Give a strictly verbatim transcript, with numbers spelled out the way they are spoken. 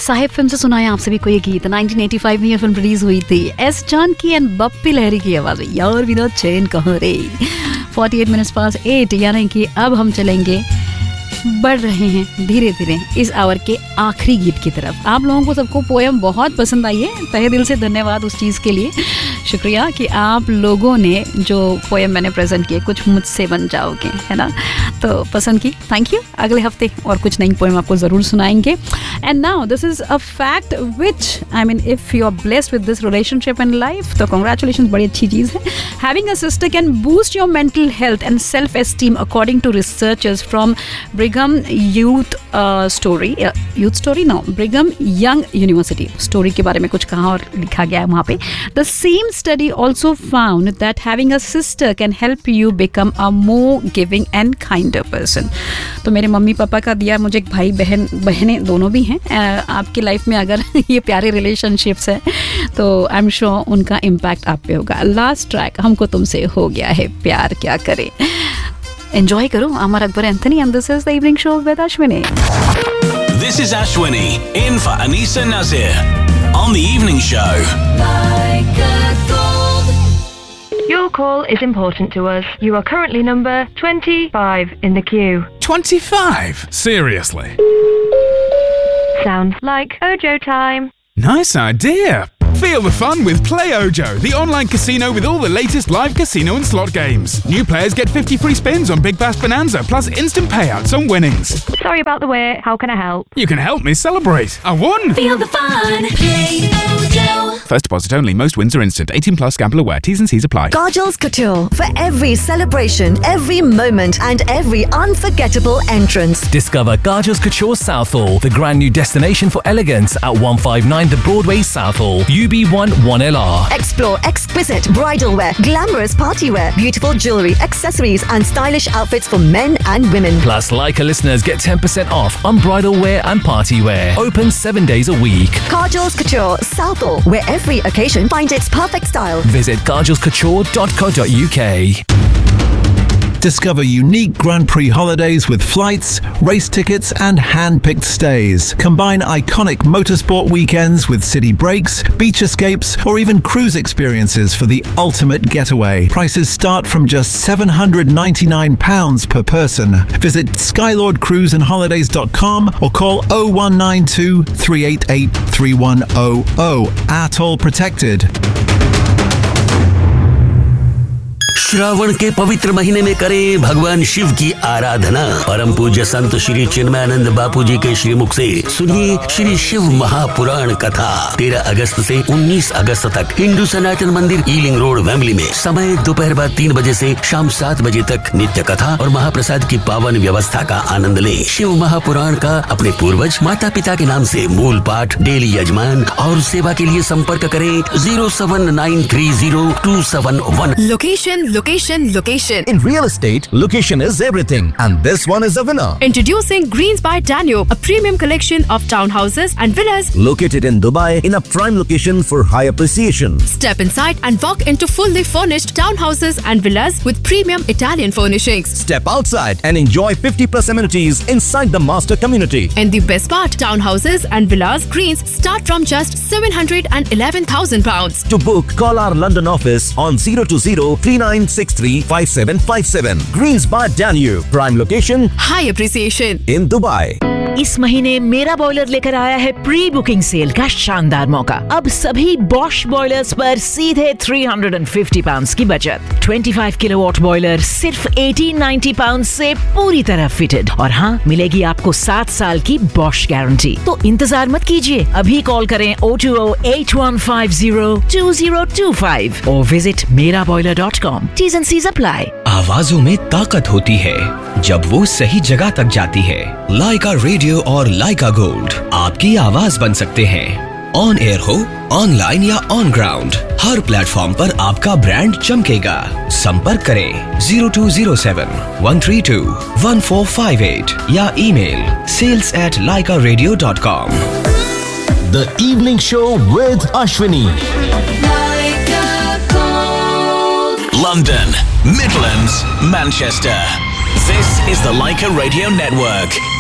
Sahib film से सुनाए आप सभी को ये गीत। नाइनटीन एटी फाइव में ये फिल्म रिलीज हुई थी। एस जानकी एंड बप्पी लहरी की आवाज में। यार बिना चैन कहाँ रे। अड़तालीस मिनट्स पास एट, यानी कि अब हम चलेंगे, बढ़ रहे हैं धीरे धीरे इस आवर के आखिरी गीत की तरफ। आप लोगों को सबको पोएम बहुत पसंद आई है, तहे दिल से धन्यवाद उस चीज़ के लिए। शुक्रिया कि आप लोगों ने जो पोएम मैंने प्रेजेंट किए, कुछ मुझसे बन जाओगे, है ना, तो पसंद की, थैंक यू। अगले हफ्ते और कुछ नई पोएम आपको ज़रूर सुनाएंगे। And now this is a fact which I mean if you are blessed with this relationship in life तो कॉन्ग्रेचुलेशन, बड़ी अच्छी चीज़ है। Having a sister can boost your mental health and self esteem according to researchers from ब्रिगम youth story youth story no ब्रिगम young university. Story के बारे में कुछ कहा और लिखा गया है वहाँ पे। The same study also found that having a sister can help you become a more giving and kinder person. तो मेरे मम्मी पापा का दिया, मुझे एक भाई बहन बहनें दोनों भी हैं। uh, आपकी लाइफ में अगर ये प्यारे रिलेशनशिप्स हैं तो आई एम श्योर उनका इम्पैक्ट आप पे होगा। लास्ट ट्रैक हमको तुमसे हो गया है प्यार क्या करे। एंजॉय करो। Amar Akbar Anthony and this is the evening show with Ashwini. This is Ashwini in for Anisa Nazir on the evening show. Your call is important to us. You are currently number twenty-five in the queue. twenty-five? Seriously? Sounds like Ojo time. Nice idea. Feel the fun with Play Ojo, the online casino with all the latest live casino and slot games. New players get fifty free spins on Big Bash Bonanza, plus instant payouts on winnings. Sorry about the wait. How can I help? You can help me celebrate. I won! Feel the fun. Play Ojo. First deposit only. Most wins are instant. eighteen plus. Gamble aware. T's and C's apply. Kajal's Couture. For every celebration, every moment and every unforgettable entrance. Discover Kajal's Couture Southall, the grand new destination for elegance at one fifty-nine The Broadway Southall. U B one one L R. Explore exquisite bridal wear, glamorous party wear, beautiful jewelry, accessories and stylish outfits for men and women. Plus, Leica listeners get ten percent off on bridal wear and party wear. Open seven days a week. Kajal's Couture Southall, where every occasion finds its perfect style. Visit kajals couture dot co dot U K. Discover unique Grand Prix holidays with flights, race tickets and hand-picked stays. Combine iconic motorsport weekends with city breaks, beach escapes or even cruise experiences for the ultimate getaway. Prices start from just seven hundred ninety-nine pounds per person. Visit skylord cruise and holidays dot com or call oh one nine two, three eight eight, three one oh oh. Atoll protected. Shravan के पवित्र महीने में करें भगवान शिव की आराधना। परम पूज्य संत श्री चिन्मयानंद बापू जी के श्रीमुख से सुनिए श्री शिव महापुराण कथा। तेरह अगस्त से उन्नीस अगस्त तक हिंदू सनातन मंदिर ईलिंग रोड वेम्बली में। समय दोपहर बाद तीन बजे से शाम सात बजे तक। नित्य कथा और महाप्रसाद की पावन व्यवस्था का आनंद लें। शिव महापुराण का अपने पूर्वज माता पिता के नाम से मूल पाठ, डेली यजमान और सेवा के लिए संपर्क करें zero seven nine three zero to seven one. Location Location, location. In real estate, location is everything. And this one is a winner. Introducing Greens by Danube, a premium collection of townhouses and villas. Located in Dubai in a prime location for high appreciation. Step inside and walk into fully furnished townhouses and villas with premium Italian furnishings. Step outside and enjoy fifty plus amenities inside the master community. And the best part, townhouses and villas Greens start from just seven hundred eleven thousand pounds. To book, call our London office on zero two zero, three nine six three five seven five seven. Greens by Danube. Prime location. High appreciation. In Dubai. इस महीने मेरा boiler लेकर आया है pre booking cell का शानदार मौका। अब सभी बॉश बॉयलर्स पर सीधे तीन सौ पचास पाउंड्स की बचत। पच्चीस किलोवाट बॉयलर सिर्फ अठारह सौ नब्बे पाउंड्स से पूरी तरह फिटेड। और हाँ, मिलेगी आपको सात साल की बॉश गारंटी। तो इंतजार मत कीजिए, अभी कॉल करें O two O eight one five zero to zero to five और विजिट मेरा boiler dot com. Tees and seize apply. आवाजों में ताकत होती है जब वो सही जगह तक जाती है। लाइका रेडियो और लाइका गोल्ड आपकी आवाज बन सकते हैं। ऑन एयर हो, ऑनलाइन या ऑन ग्राउंड, हर प्लेटफॉर्म पर आपका ब्रांड चमकेगा। संपर्क करें zero to zero seven one three to one four five eight या email sales eight Lyca radio dot com. The evening show with Ashwini. London, Midlands, Manchester. This is the Leica Radio Network.